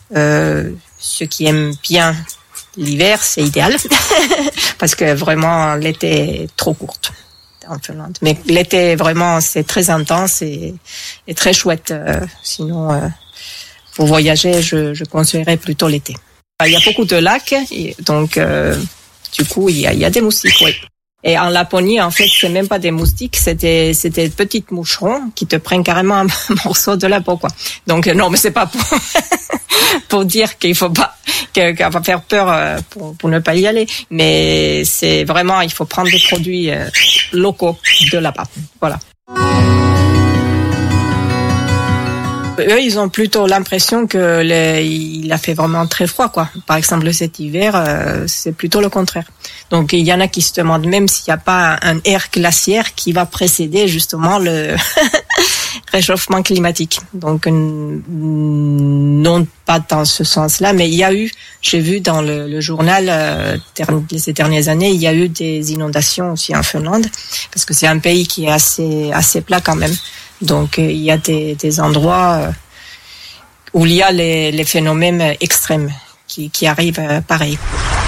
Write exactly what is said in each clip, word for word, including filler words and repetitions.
Euh, ceux qui aiment bien l'hiver, c'est idéal parce que vraiment l'été est trop courte en Finlande. Mais l'été vraiment c'est très intense et, et très chouette. Euh, sinon, euh, pour voyager, je, je conseillerais plutôt l'été. Il y a beaucoup de lacs, et donc euh, du coup il y a, il y a des moustiques, oui. Et en Laponie, en fait, c'est même pas des moustiques, c'est des, c'est des petites moucherons qui te prennent carrément un morceau de la peau, quoi. Donc non, mais c'est pas pour pour dire qu'il faut pas qu'elle va faire peur pour, pour ne pas y aller, mais c'est vraiment il faut prendre des produits euh, locaux de là-bas. Voilà. Eux, ils ont plutôt l'impression que les, il a fait vraiment très froid, quoi. Par exemple, cet hiver, euh, c'est plutôt le contraire. Donc, il y en a qui se demandent même s'il n'y a pas un air glaciaire qui va précéder justement le réchauffement climatique. Donc, non, pas dans ce sens-là, mais il y a eu, j'ai vu dans le, le journal euh, ces dernières années, il y a eu des inondations aussi en Finlande, parce que c'est un pays qui est assez assez plat quand même. Donc il y a des, des endroits où il y a les, les phénomènes extrêmes qui, qui arrivent pareil.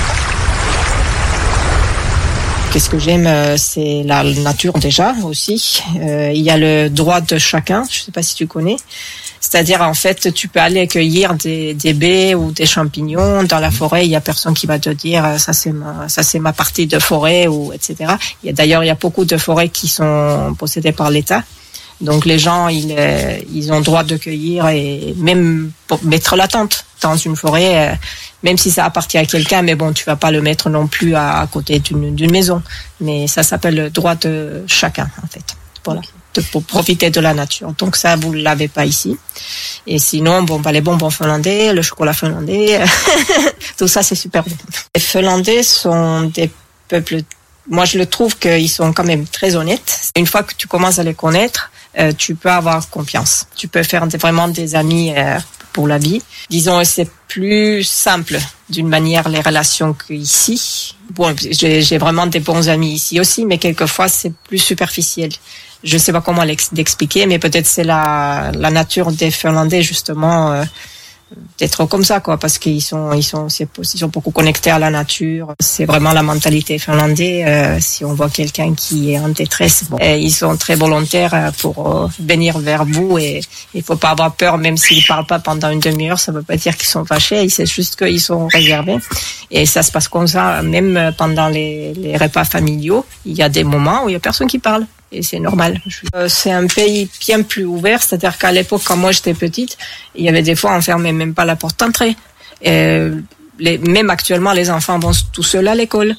Qu'est-ce que j'aime, c'est la nature déjà aussi. Euh, il y a le droit de chacun, je ne sais pas si tu connais. C'est-à-dire, en fait, tu peux aller cueillir des, des baies ou des champignons dans la forêt. Il y a personne qui va te dire ça c'est ma, ça c'est ma partie de forêt ou et cetera. Il y a d'ailleurs il y a beaucoup de forêts qui sont possédées par l'État. Donc les gens, ils, euh, ils ont le droit de cueillir et même pour mettre la tente dans une forêt, euh, même si ça appartient à quelqu'un, mais bon, tu vas pas le mettre non plus à, à côté d'une, d'une maison. Mais ça s'appelle le droit de chacun, en fait. Voilà, okay. de, pour profiter de la nature. Donc ça, vous l'avez pas ici. Et sinon, bon, bah les bonbons finlandais, le chocolat finlandais, tout ça, c'est super bon. Les Finlandais sont des peuples. Moi, je le trouve qu'ils sont quand même très honnêtes. Une fois que tu commences à les connaître, euh, tu peux avoir confiance. Tu peux faire des, vraiment des amis euh, pour la vie. Disons, c'est plus simple d'une manière les relations qu'ici. Bon, j'ai, j'ai vraiment des bons amis ici aussi, mais quelquefois c'est plus superficiel. Je sais pas comment l'expliquer, mais peut-être c'est la, la nature des Finlandais justement. Euh, d'être comme ça, quoi, parce qu'ils sont, ils sont, c'est, ils sont beaucoup connectés à la nature. C'est vraiment la mentalité finlandaise. Euh, si on voit quelqu'un qui est en détresse, bon, et ils sont très volontaires pour euh, venir vers vous et il faut pas avoir peur, même s'ils parlent pas pendant une demi-heure. Ça veut pas dire qu'ils sont fâchés. C'est juste qu'ils sont réservés. Et ça se passe comme ça, même pendant les, les repas familiaux. Il y a des moments où il y a personne qui parle. Et c'est normal. Euh, c'est un pays bien plus ouvert, c'est-à-dire qu'à l'époque, quand moi j'étais petite, il y avait des fois on fermait même pas la porte d'entrée. Et les, même actuellement, les enfants vont tout seuls à l'école.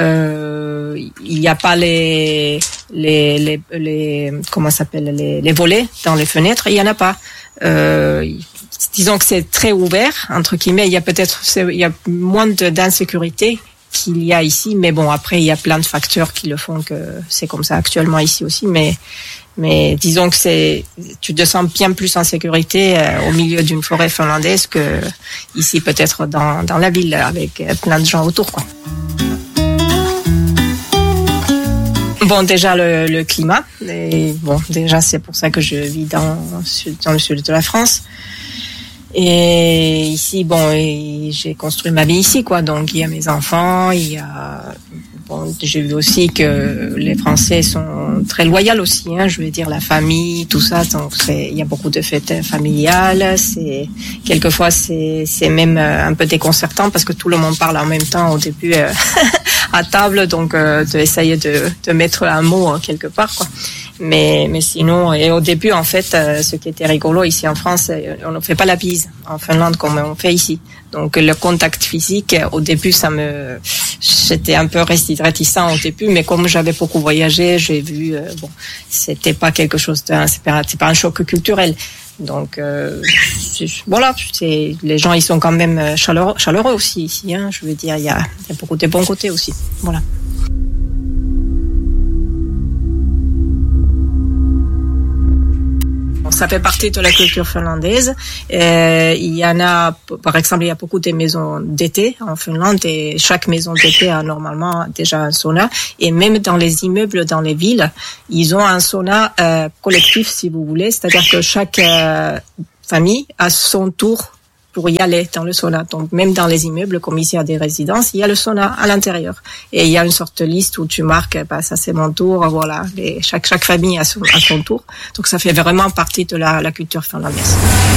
Euh, il n'y a pas les les les les comment ça s'appelle les les volets dans les fenêtres. Il y en a pas. Euh, disons que c'est très ouvert entre guillemets. Il y a peut-être il y a moins de, d'insécurité qu'il y a ici, mais bon, après, il y a plein de facteurs qui le font que c'est comme ça actuellement ici aussi, mais, mais disons que c'est, tu te sens bien plus en sécurité euh, au milieu d'une forêt finlandaise que ici, peut-être dans, dans la ville, avec plein de gens autour, quoi. Bon, déjà, le, le climat, et bon, déjà, c'est pour ça que je vis dans, dans le sud de la France. Et ici, bon, et j'ai construit ma vie ici, quoi. Donc, il y a mes enfants, il y a, bon, j'ai vu aussi que les Français sont très loyaux aussi, hein. Je veux dire, la famille, tout ça. Donc, c'est, il y a beaucoup de fêtes familiales. C'est, quelquefois, c'est, c'est même un peu déconcertant parce que tout le monde parle en même temps au début, euh, à table. Donc, euh, d'essayer de, de mettre un mot quelque part, quoi. Mais, mais sinon, et au début, en fait, euh, ce qui était rigolo ici en France, on ne fait pas la bise en Finlande comme on fait ici. Donc, le contact physique, au début, ça me, j'étais un peu réticent au début, mais comme j'avais beaucoup voyagé, j'ai vu, euh, bon, c'était pas quelque chose de, c'est pas, c'est pas un choc culturel. Donc, euh, voilà, c'est, les gens, ils sont quand même chaleureux, chaleureux aussi ici, hein. Je veux dire, il y a, il y a beaucoup de bons côtés aussi. Voilà. Ça fait partie de la culture finlandaise. Euh, il y en a, par exemple, il y a beaucoup de maisons d'été en Finlande et chaque maison d'été a normalement déjà un sauna. Et même dans les immeubles, dans les villes, ils ont un sauna euh, collectif, si vous voulez. C'est-à-dire que chaque euh, famille a son tour pour y aller dans le sauna. Donc même dans les immeubles, comme ici à des résidences, il y a le sauna à l'intérieur. Et il y a une sorte de liste où tu marques, bah, ça c'est mon tour, voilà. Les, chaque, chaque famille a son, a son tour. Donc ça fait vraiment partie de la, la culture finlandaise.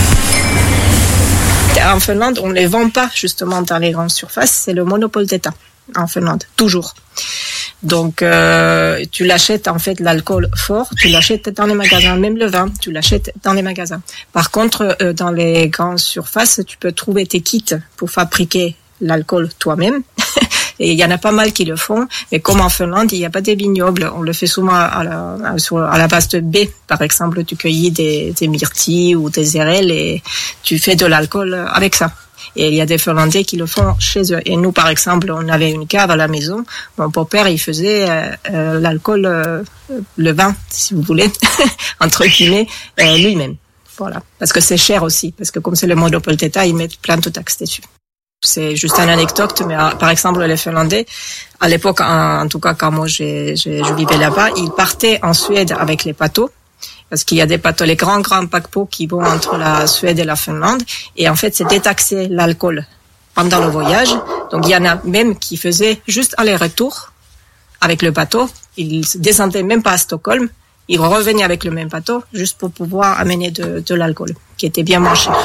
En Finlande, on ne les vend pas justement dans les grandes surfaces, c'est le monopole d'État en Finlande, toujours. Donc, euh, tu l'achètes, en fait, l'alcool fort, tu l'achètes dans les magasins, même le vin, tu l'achètes dans les magasins. Par contre, euh, dans les grandes surfaces, tu peux trouver tes kits pour fabriquer l'alcool toi-même. Et il y en a pas mal qui le font. Mais comme en Finlande, il n'y a pas des vignobles. On le fait souvent à la, à la base de baies. Par exemple, tu cueillis des, des myrtilles ou des érelles et tu fais de l'alcool avec ça. Et il y a des Finlandais qui le font chez eux. Et nous, par exemple, on avait une cave à la maison. Mon beau-père, il faisait euh, euh, l'alcool, euh, le vin, si vous voulez, entre guillemets, euh, lui-même. Voilà. Parce que c'est cher aussi. Parce que comme c'est le monopole d'État, ils mettent plein de taxes dessus. C'est juste une anecdote, mais par exemple, les Finlandais, à l'époque, en, en tout cas, quand moi j'ai, j'ai, je vivais là-bas, ils partaient en Suède avec les bateaux. Parce qu'il y a des bateaux, les grands, grands paquebots qui vont entre la Suède et la Finlande. Et en fait, c'est détaxé l'alcool pendant le voyage. Donc, il y en a même qui faisaient juste aller-retour avec le bateau. Ils descendaient même pas à Stockholm. Ils revenaient avec le même bateau juste pour pouvoir amener de, de l'alcool, qui était bien moins cher.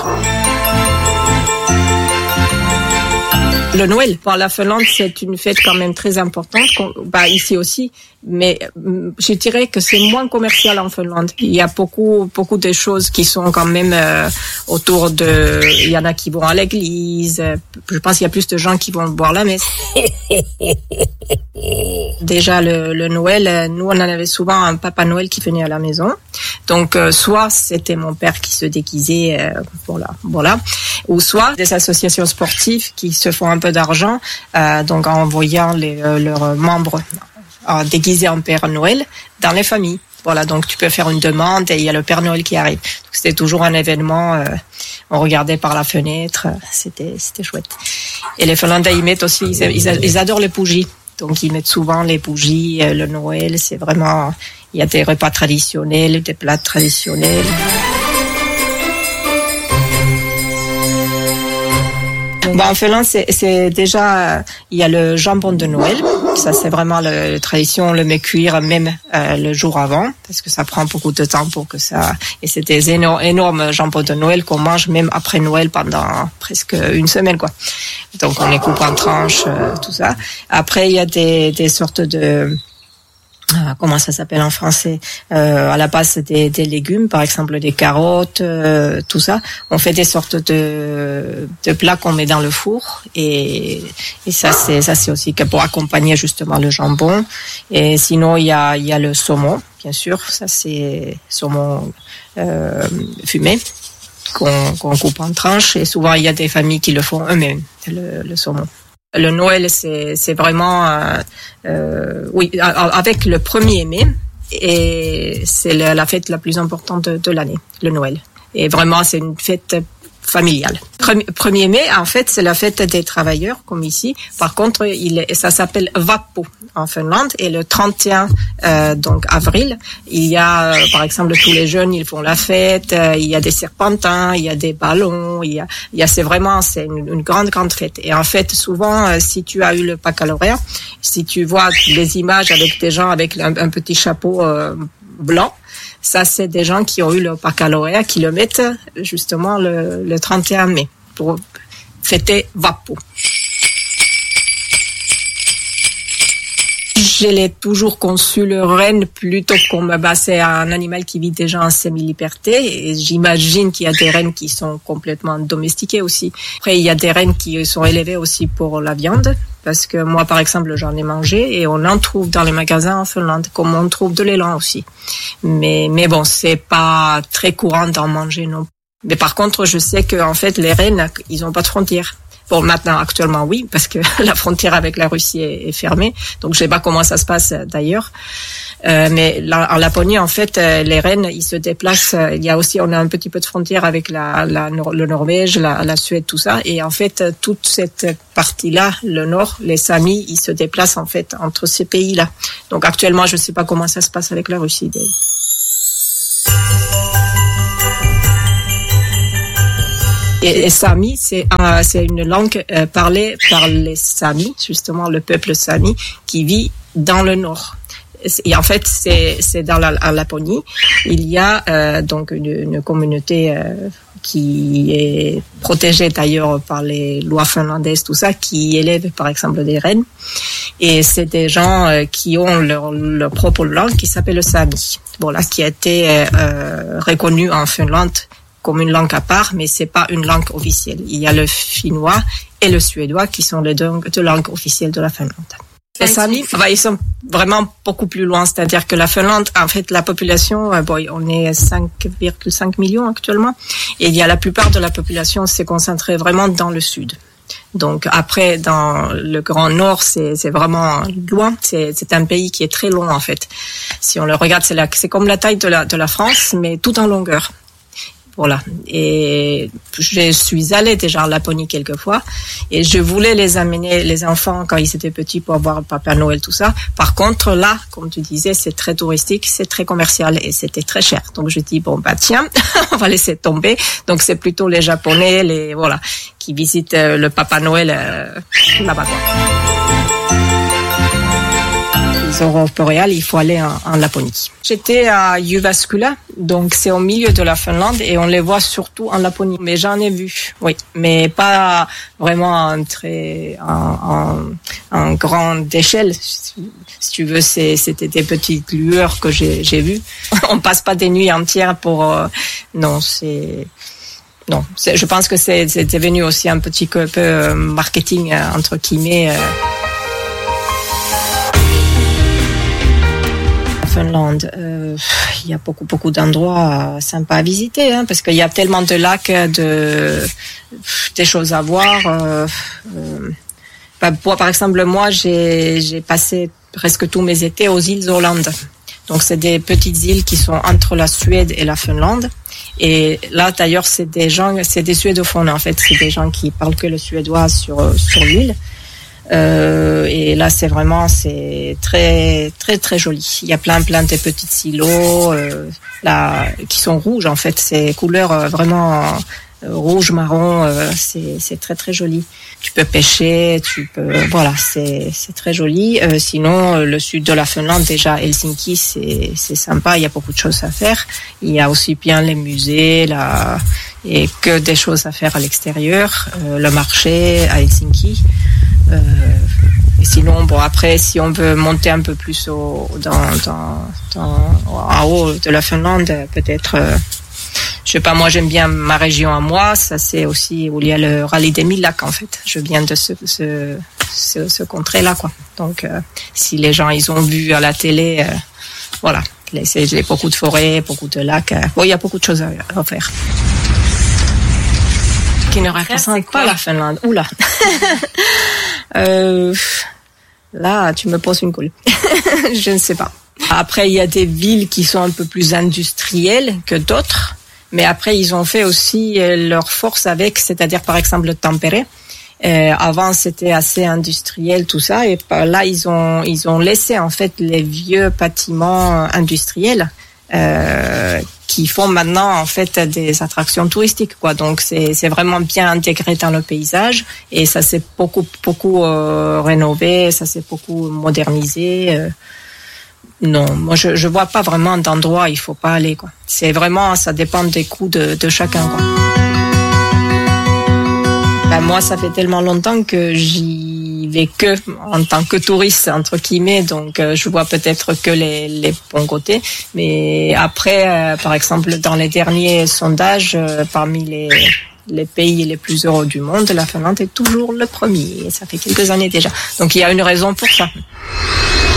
Le Noël, pour la Finlande, c'est une fête quand même très importante, bah ici aussi, mais je dirais que c'est moins commercial en Finlande. Il y a beaucoup, beaucoup de choses qui sont quand même euh, autour de. Il y en a qui vont à l'église. Je pense qu'il y a plus de gens qui vont boire la messe. Déjà le, le Noël, nous on en avait souvent un Papa Noël qui venait à la maison. Donc euh, soit c'était mon père qui se déguisait, euh, voilà, voilà, ou soit des associations sportives qui se font un peu d'argent, euh, donc en envoyant les, euh, leurs membres euh, déguisés en Père Noël dans les familles. Voilà, donc tu peux faire une demande et il y a le Père Noël qui arrive. Donc, c'était toujours un événement. Euh, on regardait par la fenêtre, c'était c'était chouette. Et les Finlandais ils mettent aussi, ils, ils, ils adorent les bougies. Donc ils mettent souvent les bougies. Euh, le Noël, c'est vraiment, il y a des repas traditionnels, des plats traditionnels. Bon, en Finlande, c'est, c'est déjà, il y a le jambon de Noël. Ça, c'est vraiment la, la tradition. On le met cuire même euh, le jour avant, parce que ça prend beaucoup de temps pour que ça. Et c'est des énormes, énormes jambons de Noël qu'on mange même après Noël pendant presque une semaine, quoi. Donc, on les coupe en tranches, euh, tout ça. Après, il y a des, des sortes de. Comment ça s'appelle en français, euh, à la base des, des légumes, par exemple des carottes, euh, tout ça. On fait des sortes de, de plats qu'on met dans le four et, et ça c'est ça c'est aussi que pour accompagner justement le jambon. Et sinon il y a il y a le saumon, bien sûr, ça c'est saumon euh, fumé qu'on, qu'on coupe en tranches et souvent il y a des familles qui le font eux-mêmes le, le saumon. Le Noël, c'est, c'est vraiment, euh, euh, oui, avec le premier mai, et c'est la, la fête la plus importante de, de l'année, le Noël. Et vraiment, c'est une fête familiale. Premier mai, en fait, c'est la fête des travailleurs, comme ici. Par contre, il est, ça s'appelle Vappu en Finlande. Et le trente et un, euh, donc avril, il y a, euh, par exemple, tous les jeunes, ils font la fête. Euh, il y a des serpentins, il y a des ballons. Il y a, il y a, c'est vraiment, c'est une, une grande, grande fête. Et en fait, souvent, euh, si tu as eu le baccalauréat, si tu vois les images avec des gens avec un, un petit chapeau euh, blanc, ça, c'est des gens qui ont eu le baccalauréat qui le mettent justement le, le trente et un mai pour fêter Vappu. Je l'ai toujours conçu le renne plutôt comme bah, c'est un animal qui vit déjà en semi-liberté et j'imagine qu'il y a des rennes qui sont complètement domestiquées aussi. Après, il y a des rennes qui sont élevées aussi pour la viande parce que moi, par exemple, j'en ai mangé et on en trouve dans les magasins en Finlande comme on trouve de l'élan aussi. Mais, mais bon, c'est pas très courant d'en manger non. Mais par contre, je sais que en fait, les rennes, ils ont pas de frontières. Bon, maintenant, actuellement, oui, parce que la frontière avec la Russie est, est fermée. Donc, je sais pas comment ça se passe d'ailleurs. Euh, mais là, en Laponie, en fait, les rennes, ils se déplacent. Il y a aussi, on a un petit peu de frontière avec la, la le Norvège, la, la Suède, tout ça. Et en fait, toute cette partie-là, le Nord, les Samis, ils se déplacent en fait entre ces pays-là. Donc, actuellement, je sais pas comment ça se passe avec la Russie. Et, et Sami, c'est un, c'est une langue euh, parlée par les Samis, justement le peuple Sami, qui vit dans le nord. Et en fait, c'est, c'est dans la, en Laponie, il y a euh, donc une, une communauté euh, qui est protégée d'ailleurs par les lois finlandaises, tout ça, qui élève par exemple des rennes. Et c'est des gens euh, qui ont leur, leur propre langue qui s'appelle le Sami. Voilà, qui a été euh, reconnue en Finlande comme une langue à part, mais c'est pas une langue officielle. Il y a le finnois et le suédois qui sont les deux, deux langues officielles de la Finlande. Les Samis, bah, ils sont vraiment beaucoup plus loin, c'est-à-dire que la Finlande, en fait, la population, euh, bon, on est cinq virgule cinq millions actuellement, et il y a la plupart de la population s'est concentrée vraiment dans le sud. Donc après, dans le Grand Nord, c'est, c'est vraiment loin. C'est, c'est un pays qui est très long en fait. Si on le regarde, c'est, la, c'est comme la taille de la de la France, mais tout en longueur. Voilà. Et je suis allée déjà en Laponie quelques fois et je voulais les amener, les enfants, quand ils étaient petits pour voir Papa Noël, tout ça. Par contre, là, comme tu disais, c'est très touristique, c'est très commercial et c'était très cher. Donc, je dis, bon, bah, tiens, on va laisser tomber. Donc, c'est plutôt les Japonais, les, voilà, qui visitent le Papa Noël, euh, là-bas, quoi. Les aurores boréales, il faut aller en, en Laponie. J'étais à Jyväskylä, donc c'est au milieu de la Finlande et on les voit surtout en Laponie. Mais j'en ai vu, oui, mais pas vraiment en très en, en, en grande échelle. Si tu veux, c'est, c'était des petites lueurs que j'ai, j'ai vues. On passe pas des nuits entières pour. Euh, non, c'est. Non, c'est, je pense que c'est, c'est devenu aussi un petit peu euh, marketing euh, entre guillemets. Euh, Finlande, euh, il y a beaucoup beaucoup d'endroits sympas à visiter, hein, parce qu'il y a tellement de lacs, de des choses à voir. Euh, euh, bah, pour, par exemple, moi, j'ai j'ai passé presque tous mes étés aux îles Åland. Donc, c'est des petites îles qui sont entre la Suède et la Finlande. Et là, d'ailleurs, c'est des gens, c'est des suédophones en fait, c'est des gens qui parlent que le suédois sur sur l'île. Euh, et là, c'est vraiment, c'est très, très, très joli. Il y a plein, plein de petits silos, euh, là, qui sont rouges, en fait. C'est couleur euh, vraiment euh, rouge, marron, euh, c'est, c'est très, très joli. Tu peux pêcher, tu peux, voilà, c'est, c'est très joli. Euh, sinon, le sud de la Finlande, déjà, Helsinki, c'est, c'est sympa. Il y a beaucoup de choses à faire. Il y a aussi bien les musées, là, et que des choses à faire à l'extérieur. Euh, le marché à Helsinki. Euh, et sinon, bon, après, si on veut monter un peu plus au, dans, dans, dans, en haut de la Finlande, peut-être, euh, je sais pas, moi, j'aime bien ma région à moi. Ça, c'est aussi où il y a le rallye des mille lacs, en fait. Je viens de ce, ce, ce, ce contrée-là, quoi. Donc, euh, si les gens, ils ont vu à la télé, euh, voilà. C'est, il y a beaucoup de forêts, beaucoup de lacs. Euh, bon, il y a beaucoup de choses à, à faire. Qui ne représente pas la Finlande. Oula. euh, là, tu me poses une colle. Je ne sais pas. Après, il y a des villes qui sont un peu plus industrielles que d'autres. Mais après, ils ont fait aussi leur force avec, c'est-à-dire par exemple Tampere. Euh, avant, c'était assez industriel tout ça, et là, ils ont ils ont laissé en fait les vieux bâtiments industriels euh, qui font maintenant en fait des attractions touristiques, quoi. Donc c'est c'est vraiment bien intégré dans le paysage et ça s'est beaucoup beaucoup euh, rénové, ça s'est beaucoup modernisé. Euh, Non, moi je je vois pas vraiment d'endroit où il faut pas aller, quoi. C'est vraiment, ça dépend des goûts de de chacun, quoi. Ben moi ça fait tellement longtemps que j'y vais que en tant que touriste entre guillemets, donc euh, je vois peut-être que les les bons côtés, mais après euh, par exemple dans les derniers sondages euh, parmi les les pays les plus heureux du monde, la Finlande est toujours le premier, et ça fait quelques années déjà. Donc il y a une raison pour ça.